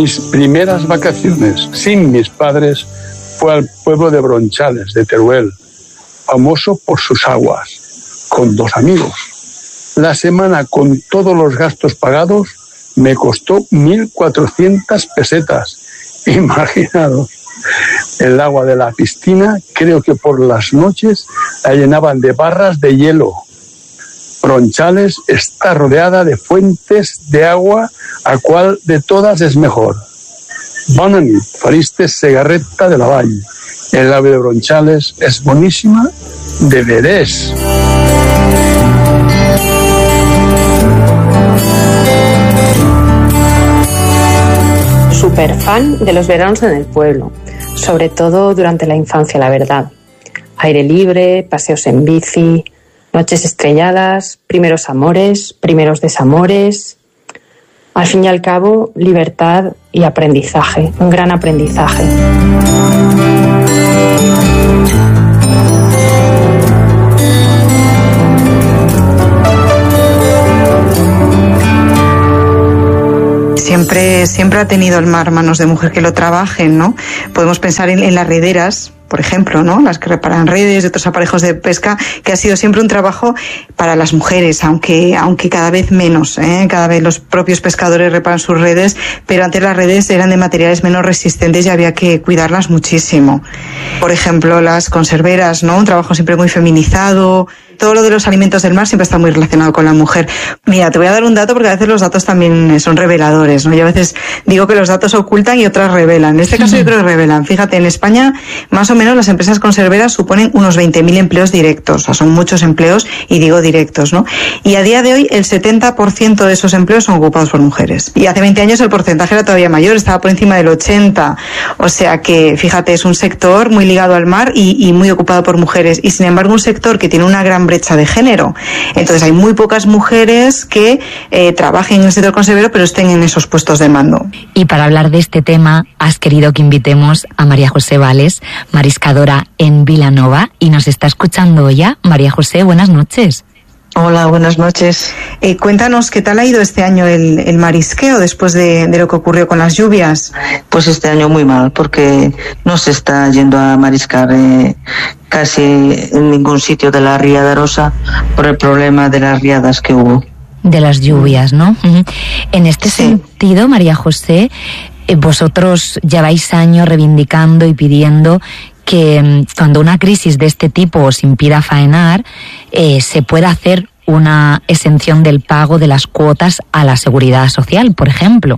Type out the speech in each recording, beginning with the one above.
Mis primeras vacaciones sin mis padres fue al pueblo de Bronchales, de Teruel, famoso por sus aguas, con 2 amigos. La semana con todos los gastos pagados me costó 1.400 pesetas. Imaginaos, el agua de la piscina creo que por las noches la llenaban de barras de hielo. Bronchales está rodeada de fuentes de agua, a cual de todas es mejor. Bona nit, Faristes Segarreta de la Vall. El ave de Bronchales es bonísima de veres. Súper fan de los veranos en el pueblo, sobre todo durante la infancia, la verdad. Aire libre, paseos en bici, noches estrelladas, primeros amores, primeros desamores. Al fin y al cabo, libertad y aprendizaje, un gran aprendizaje. Siempre ha tenido el mar manos de mujer que lo trabajen, ¿no? Podemos pensar en las rederas, por ejemplo, ¿no? Las que reparan redes y otros aparejos de pesca, que ha sido siempre un trabajo para las mujeres, aunque cada vez menos, cada vez los propios pescadores reparan sus redes, pero antes las redes eran de materiales menos resistentes y había que cuidarlas muchísimo. Por ejemplo, las conserveras, ¿no? Un trabajo siempre muy feminizado. Todo lo de los alimentos del mar siempre está muy relacionado con la mujer. Mira, te voy a dar un dato porque a veces los datos también son reveladores, ¿no? Yo a veces digo que los datos ocultan y otras revelan. En este caso yo creo que revelan. Fíjate, en España más o menos las empresas conserveras suponen unos 20.000 empleos directos. O sea, son muchos empleos y digo directos, ¿no? Y a día de hoy el 70% de esos empleos son ocupados por mujeres. Y hace 20 años el porcentaje era todavía mayor, estaba por encima del 80%. O sea que, fíjate, es un sector muy ligado al mar y muy ocupado por mujeres. Y sin embargo un sector que tiene una gran brecha de género. Entonces hay muy pocas mujeres que trabajen en el sector conservero pero estén en esos puestos de mando. Y para hablar de este tema has querido que invitemos a María José Vales, mariscadora en Vilanova, y nos está escuchando ya. María José, buenas noches. Hola, buenas noches. Cuéntanos, ¿qué tal ha ido este año el marisqueo después de lo que ocurrió con las lluvias? Pues este año muy mal, porque no se está yendo a mariscar casi en ningún sitio de la Ría de Arosa por el problema de las riadas que hubo. De las lluvias, ¿no? En este sentido, María José, vosotros lleváis años reivindicando y pidiendo que cuando una crisis de este tipo os impida faenar, se pueda hacer una exención del pago de las cuotas a la seguridad social, por ejemplo.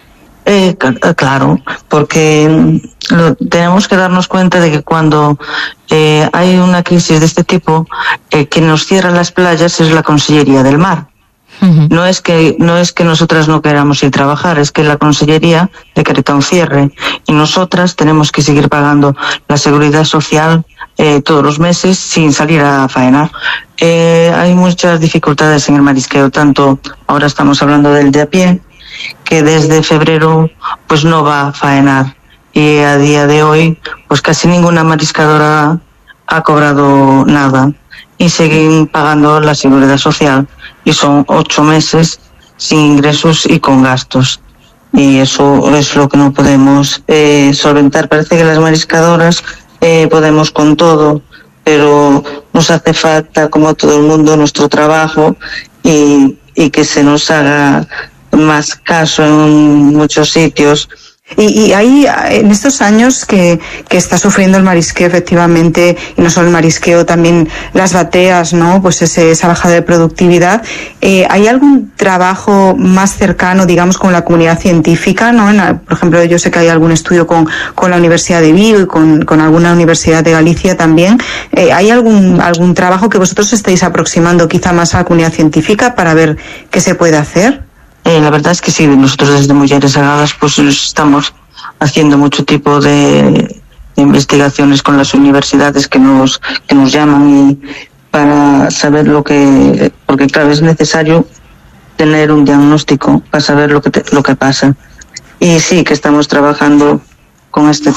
Claro, porque tenemos que darnos cuenta de que cuando hay una crisis de este tipo, quien nos cierra las playas es la Consellería del Mar. Uh-huh. No es que nosotras no queramos ir a trabajar, es que la Consellería decreta un cierre y nosotras tenemos que seguir pagando la seguridad social todos los meses sin salir a faenar. Hay muchas dificultades en el marisqueo, tanto ahora estamos hablando del de a pie, que desde febrero pues no va a faenar, y a día de hoy pues casi ninguna mariscadora ha cobrado nada y siguen pagando la seguridad social, y son 8 meses sin ingresos y con gastos, y eso es lo que no podemos solventar. Parece que las mariscadoras podemos con todo, pero nos hace falta, como todo el mundo, nuestro trabajo y que se nos haga más caso en muchos sitios. Y hay, en estos años que está sufriendo el marisqueo, efectivamente, y no solo el marisqueo, también las bateas, ¿no? Pues esa bajada de productividad. ¿Hay algún trabajo más cercano, digamos, con la comunidad científica, ¿no? Por ejemplo, yo sé que hay algún estudio con la Universidad de Vigo y con alguna universidad de Galicia también. ¿Hay algún trabajo que vosotros estéis aproximando quizá más a la comunidad científica para ver qué se puede hacer? La verdad es que sí, nosotros desde Mujeres Agadas pues estamos haciendo mucho tipo de investigaciones con las universidades que nos llaman, y para saber porque claro, es necesario tener un diagnóstico para saber lo que pasa. Y sí, que estamos trabajando con este tema.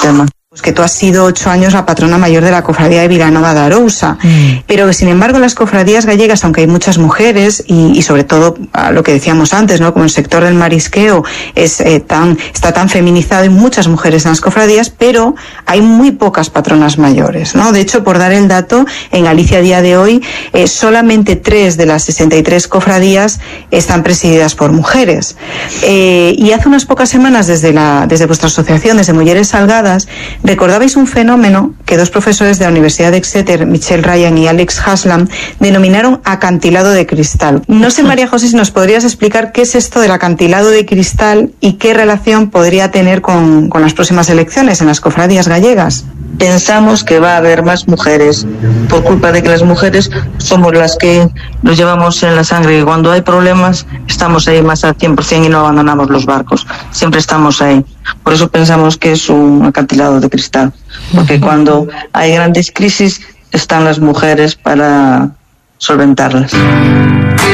Pues que tú has sido 8 años la patrona mayor de la cofradía de Vilanova de Arousa, pero sin embargo las cofradías gallegas, aunque hay muchas mujeres y sobre todo a lo que decíamos antes, ¿no? Como el sector del marisqueo está tan feminizado, hay muchas mujeres en las cofradías, pero hay muy pocas patronas mayores, ¿no? De hecho, por dar el dato, en Galicia a día de hoy solamente 3 de las 63 cofradías están presididas por mujeres. Y hace unas pocas semanas desde vuestra asociación, desde Mujeres Salgadas, recordabais un fenómeno que 2 profesores de la Universidad de Exeter, Michelle Ryan y Alex Haslam, denominaron acantilado de cristal. No sé, María José, si nos podrías explicar qué es esto del acantilado de cristal y qué relación podría tener con las próximas elecciones en las cofradías gallegas. Pensamos que va a haber más mujeres por culpa de que las mujeres somos las que nos llevamos en la sangre y cuando hay problemas estamos ahí más al 100% y no abandonamos los barcos, siempre estamos ahí. Por eso pensamos que es un acantilado de cristal, porque cuando hay grandes crisis están las mujeres para solventarlas.